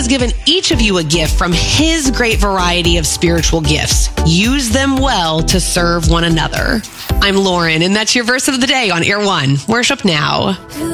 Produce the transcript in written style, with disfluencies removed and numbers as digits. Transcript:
has given each of you a gift from his great variety of spiritual gifts. Use them well to serve one another. I'm Lauren, and that's your verse of the day on Air One. Worship now.